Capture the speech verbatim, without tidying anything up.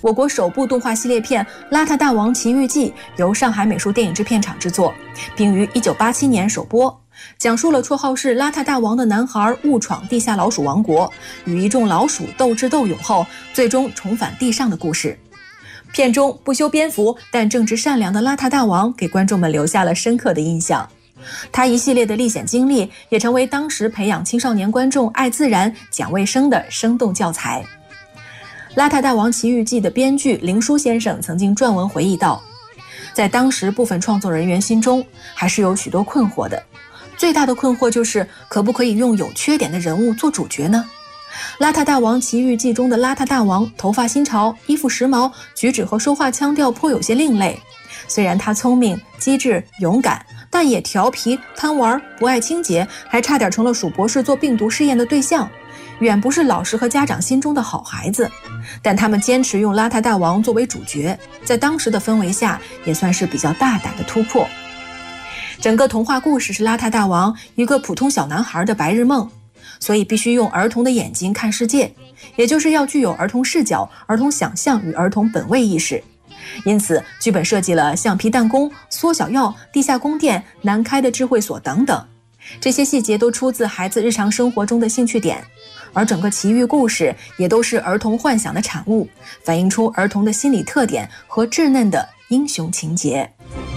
我国首部动画系列片《邋遢大王奇遇记》由上海美术电影制片厂制作，并于一九八七年首播，讲述了绰号是邋遢大王的男孩误闯地下老鼠王国，与一众老鼠斗智斗勇后，最终重返地上的故事。片中不修边幅但正直善良的邋遢大王给观众们留下了深刻的印象。他一系列的历险经历也成为当时培养青少年观众爱自然、讲卫生的生动教材。《邋遢大王奇遇记》的编剧林舒先生曾经撰文回忆道，在当时部分创作人员心中还是有许多困惑的，最大的困惑就是可不可以用有缺点的人物做主角呢？邋遢大王奇遇记中的邋遢大王头发新潮，衣服时髦，举止和说话腔调颇有些另类。虽然他聪明、机智、勇敢，但也调皮、贪玩、不爱清洁，还差点成了鼠博士做病毒试验的对象，远不是老师和家长心中的好孩子。但他们坚持用邋遢大王作为主角，在当时的氛围下也算是比较大胆的突破。整个童话故事是邋遢大王一个普通小男孩的白日梦，所以必须用儿童的眼睛看世界，也就是要具有儿童视角、儿童想象与儿童本位意识。因此剧本设计了橡皮弹弓、缩小药、地下宫殿、难开的智慧锁等等，这些细节都出自孩子日常生活中的兴趣点，而整个奇遇故事也都是儿童幻想的产物，反映出儿童的心理特点和稚嫩的英雄情节。